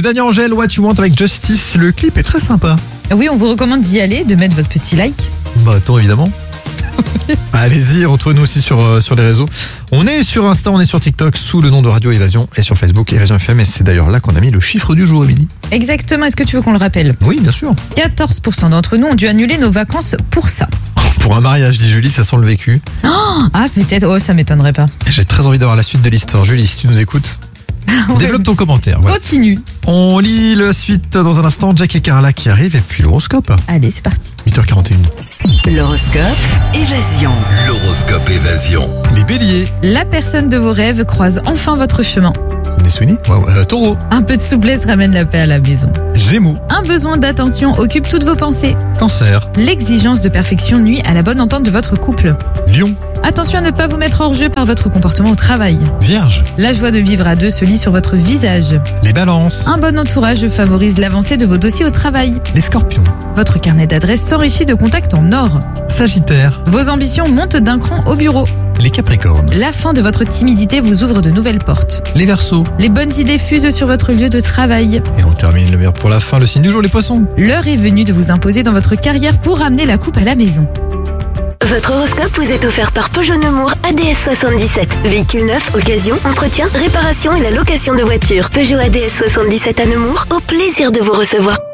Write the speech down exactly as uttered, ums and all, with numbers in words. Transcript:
Le dernier Angèle, What You Want avec Justice, le clip est très sympa. Oui, on vous recommande d'y aller, de mettre votre petit like. Bah attends, évidemment. Allez-y, retrouvez-nous aussi sur, euh, sur les réseaux. On est sur Insta, on est sur TikTok sous le nom de Radio Évasion et sur Facebook Évasion F M. Et c'est d'ailleurs là qu'on a mis le chiffre du jour, Émilie. Exactement, est-ce que tu veux qu'on le rappelle? Oui, bien sûr. quatorze pour cent d'entre nous ont dû annuler nos vacances pour ça. Pour un mariage, dit Julie, ça sent le vécu. Oh, ah, peut-être, oh, ça m'étonnerait pas. J'ai très envie d'avoir la suite de l'histoire. Julie, si tu nous écoutes, Ouais. développe ton commentaire. Voilà. Continue. On lit la suite dans un instant. Jack et Carla qui arrivent et puis l'horoscope. Allez, c'est parti. huit heures quarante et une. L'horoscope Évasion. L'horoscope Évasion. Les béliers. La personne de vos rêves croise enfin votre chemin. Les Sweeney. Wow. Euh, taureau. Un peu de souplesse ramène la paix à la maison. Gémeaux. Un besoin d'attention occupe toutes vos pensées. Cancer. L'exigence de perfection nuit à la bonne entente de votre couple. Lion. Attention à ne pas vous mettre hors jeu par votre comportement au travail. Vierge. La joie de vivre à deux se lit sur votre visage. Les balances. Un bon entourage favorise l'avancée de vos dossiers au travail. Les scorpions. Votre carnet d'adresses s'enrichit de contacts en or. Sagittaire. Vos ambitions montent d'un cran au bureau. Les capricornes. La fin de votre timidité vous ouvre de nouvelles portes. Les verseaux. Les bonnes idées fusent sur votre lieu de travail. Et on termine le meilleur pour la fin, le signe du jour, les poissons. L'heure est venue de vous imposer dans votre carrière pour ramener la coupe à la maison. Votre horoscope vous est offert par Peugeot Nemours A D S soixante-dix-sept. Véhicule neuf, occasion, entretien, réparation et la location de voitures. Peugeot A D S soixante-dix-sept à Nemours, au plaisir de vous recevoir.